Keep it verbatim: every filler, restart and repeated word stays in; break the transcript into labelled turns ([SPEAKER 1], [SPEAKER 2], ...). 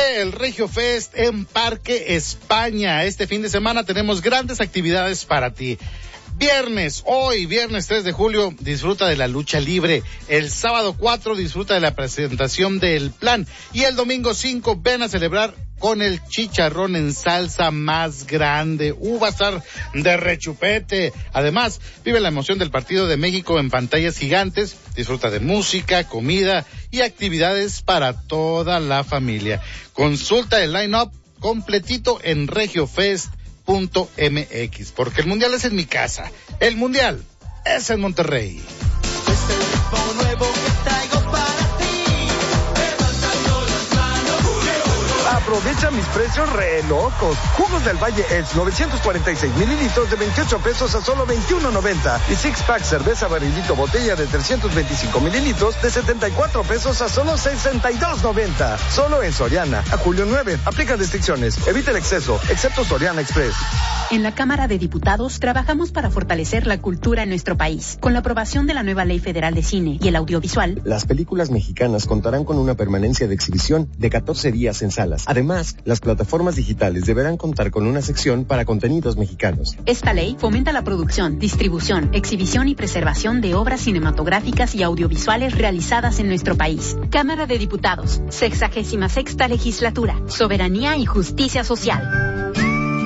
[SPEAKER 1] Vive el Regio Fest en Parque España. Este fin de semana tenemos grandes actividades para ti. Viernes, hoy, viernes tres de julio, disfruta de la lucha libre. El sábado cuatro, disfruta de la presentación del plan. Y el domingo cinco, ven a celebrar con el chicharrón en salsa más grande. Uh, va a estar de rechupete. Además, vive la emoción del partido de México en pantallas gigantes. Disfruta de música, comida y actividades para toda la familia. Consulta el line-up completito en regiofest punto m x, porque el mundial es en mi casa, el mundial es en Monterrey.
[SPEAKER 2] Es el ritmo nuevo que traigo para ti, levantando las manos.
[SPEAKER 3] Aprovecha mis precios re locos. Jugos del Valle Edge, novecientos cuarenta y seis mililitros de veintiocho pesos a solo veintiuno noventa. Y Six Pack cerveza barrilito botella de trescientos veinticinco mililitros de setenta y cuatro pesos a solo sesenta y dos noventa. Solo en Soriana. A julio nueve. Aplica restricciones. Evita el exceso, excepto Soriana Express.
[SPEAKER 4] En la Cámara de Diputados trabajamos para fortalecer la cultura en nuestro país. Con la aprobación de la nueva Ley Federal de Cine y el Audiovisual,
[SPEAKER 5] las películas mexicanas contarán con una permanencia de exhibición de catorce días en salas. Además, las plataformas digitales deberán contar con una sección para contenidos mexicanos.
[SPEAKER 4] Esta ley fomenta la producción, distribución, exhibición y preservación de obras cinematográficas y audiovisuales realizadas en nuestro país. Cámara de Diputados, sexagésima sexta legislatura, soberanía y justicia social.